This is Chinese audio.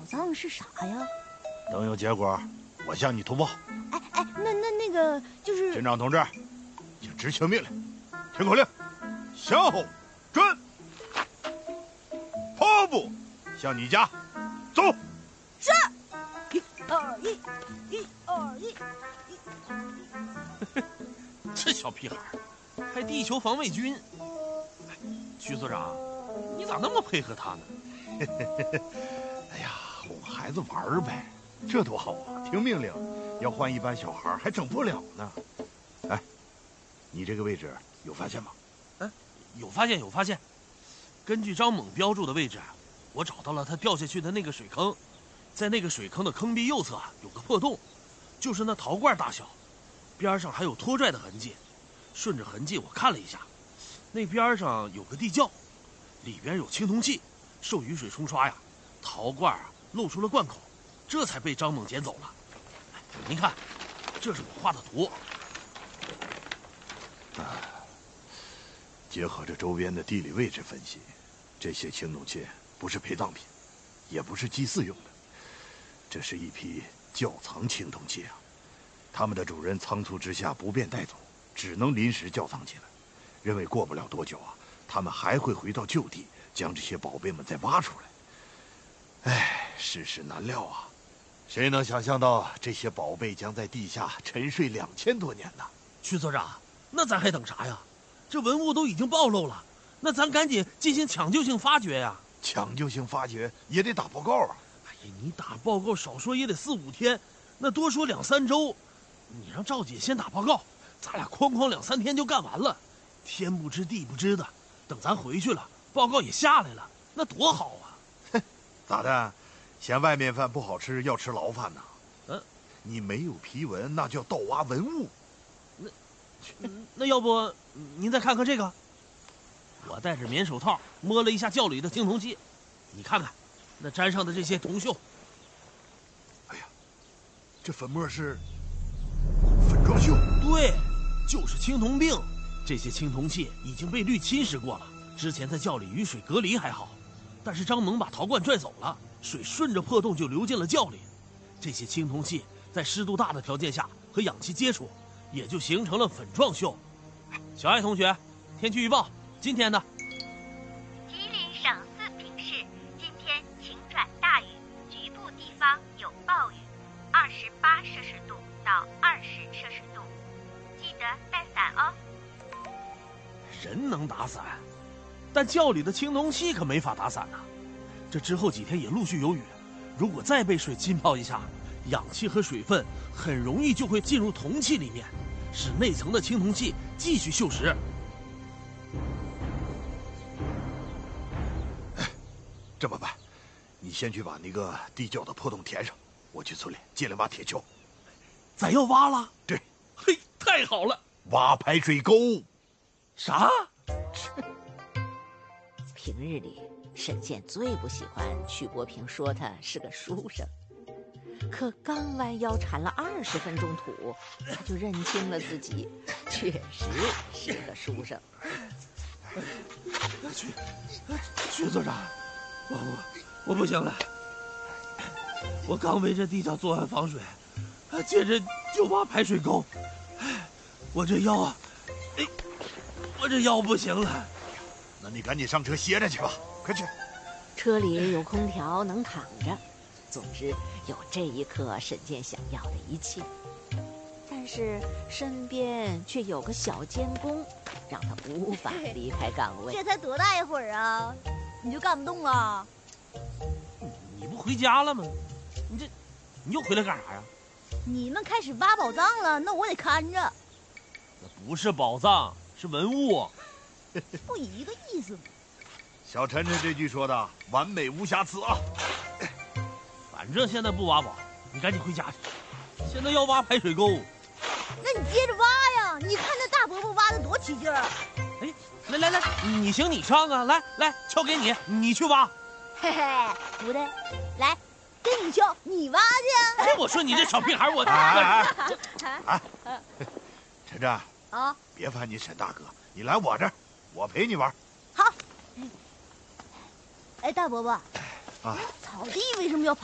藏是啥呀？ 等有结果，我向你通报。 那个就是。 军长同志，请执行命令，听口令，向后转，跑步向你家走。 是。1、2、1，1、2、1。 这小屁孩还地球防卫军。徐所长，你咋那么配合他呢？ 哎呀，哄孩子玩呗，这多好啊！听命令，要换一般小孩还整不了呢。哎，你这个位置有发现吗？ 有发现。根据张猛标注的位置，我找到了他掉下去的那个水坑，在那个水坑的坑壁右侧有个破洞，就是那陶罐大小，边上还有拖拽的痕迹。顺着痕迹我看了一下，那边上有个地窖，里边有青铜器，受雨水冲刷呀，陶罐露出了罐口，这才被张猛捡走了。您看，这是我画的图。 结合着周边的地理位置分析，这些青铜器不是陪葬品，也不是祭祀用的，这是一批窖藏青铜器啊。他们的主人仓促之下不便带走，只能临时窖藏起来，认为过不了多久啊，他们还会回到旧地，将这些宝贝们再挖出来。哎，世事难料啊，谁能想象到这些宝贝将在地下沉睡2000多年呢？ 徐所长，那咱还等啥呀？这文物都已经暴露了，那咱赶紧进行抢救性发掘呀！ 抢救性发掘也得打报告啊！ 哎呀，你打报告少说也得4、5天，那多说2、3周。你让赵姐先打报告，咱俩哐哐2、3天就干完了。天不知地不知的，等咱回去了，报告也下来了，那多好啊！ 哼，咋的？嫌外面饭不好吃，要吃牢饭呢？你没有批文，那叫盗挖文物。 那要不您再看看这个？我戴着棉手套摸了一下窖里的青铜器，你看看，那沾上的这些铜锈。 哎呀，这粉末是粉状锈。 对，就是青铜锭。这些青铜器已经被氯侵蚀过了，之前在窖里与水隔离还好，但是张猛把陶罐拽走了，水顺着破洞就流进了窖里。这些青铜器在湿度大的条件下和氧气接触，也就形成了粉状锈。小爱同学，天气预报，今天的吉林省四平市今天晴转大雨，局部地方有暴雨，28摄氏度到20摄氏度，记得带伞哦。 人能打伞，但窖里的青铜器可没法打伞呐。这之后几天也陆续有雨，如果再被水浸泡一下，氧气和水分很容易就会进入铜器里面，使内层的青铜器继续锈蚀。 这么办，你先去把那个地窖的破洞填上，我去村里借2把铁锹。 咱要挖了？ 对。 嘿，太好了！ 挖排水沟。 啥？ 平日里，沈健最不喜欢曲伯平说他是个书生，可刚弯腰铲了20分钟土，他就认清了自己，确实是个书生。 徐所长，我不行了，我刚为这地窖做完防水，接着就挖排水沟，我这腰啊，我这腰不行了。 那你赶紧上车歇着去吧，快去。 车里有空调，能躺着。总之，有这一刻沈健想要的一切，但是身边却有个小监工，让他无法离开岗位。 这才多大一会儿啊，你就干不动了？ 你不回家了吗？你又回来干啥呀？ 你们开始挖宝藏了，那我得看着。 那不是宝藏，是文物。 不一个意思吗？ 小陈这句说的完美无瑕疵啊！ 反正现在不挖宝，你赶紧回家去。现在要挖排水沟， 那你接着挖呀！你看那大伯伯挖的多起劲儿。 哎，来，你行你上啊！来，锹给你，你去挖。 嘿嘿，不对，来，给你锹，你挖去。 哎，我说你这小屁孩，我陈震啊，别烦你沈大哥，你来我这儿，我陪你玩。 好。哎，大伯伯， 啊， 草地为什么要